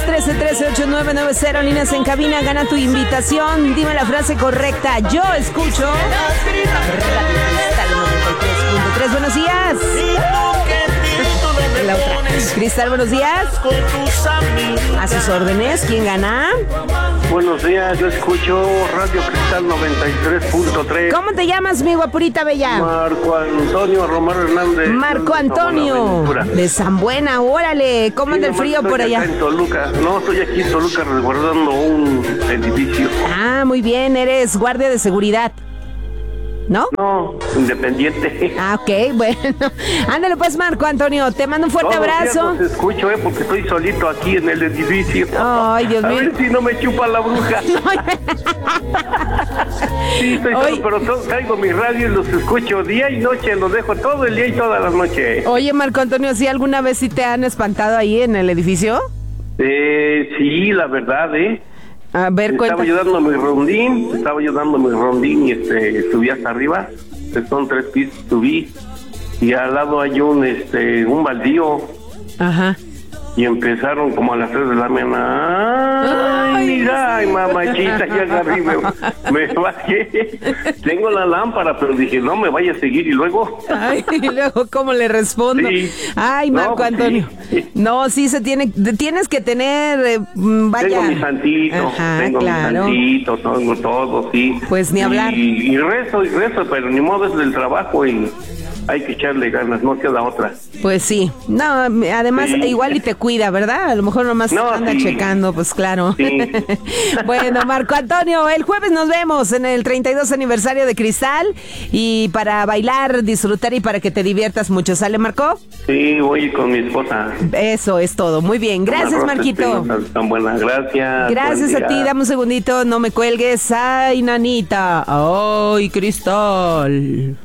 1-800-13-13-8990, líneas en cabina, gana tu invitación. Dime la frase correcta. Yo escucho Radio Cristal 93.3. Buenos días. La otra. Cristal, buenos días. A sus órdenes, ¿quién gana? Buenos días, yo escucho Radio Cristal 93.3. ¿Cómo te llamas, mi guapurita bella? Marco Antonio Romero Hernández. Marco Antonio, de San Buena, órale. ¿Cómo anda el frío por allá? En Toluca. No, estoy aquí en Toluca resguardando un edificio. Ah, muy bien, eres guardia de seguridad, ¿no? No, independiente. Ah, ok, bueno. Ándale pues, Marco Antonio, te mando un fuerte abrazo. Te escucho, porque estoy solito aquí en el edificio. Ay, Dios mío. A ver si no me chupa la bruja. Sí, estoy solo, pero traigo mi radio y los escucho día y noche, los dejo todo el día y toda la noche. Oye, Marco Antonio, ¿sí alguna vez sí te han espantado ahí en el edificio? Sí, la verdad, A ver, Estaba yo dando mi rondín y subí hasta arriba, son 3 pisos, subí y al lado hay un baldío. Ajá. Y empezaron como a las 3 de la mañana. Ay, mira, ay, mamachita, ya agarré, me bajé. Tengo la lámpara, pero dije, no me vaya a seguir y luego. Ay, y luego, ¿cómo le respondo? Sí. Ay, Marco Antonio. Sí. No, sí tienes que tener, vaya. Tengo mi santito, mi santito, tengo todo, sí. Pues ni hablar. Y rezo, pero ni modo es del trabajo y hay que echarle ganas, no queda otra. Pues sí, no, además igual y te cuida, ¿verdad? A lo mejor nomás anda checando, pues claro. Sí. Bueno, Marco Antonio, el jueves nos vemos en el 32 aniversario de Cristal y para bailar, disfrutar y para que te diviertas mucho, ¿sale, Marco? Sí, voy con mi esposa. Eso es todo, muy bien, gracias, Marquito. Tan buena, gracias. Gracias a ti, dame un segundito, no me cuelgues. Ay, nanita, ay, Cristal.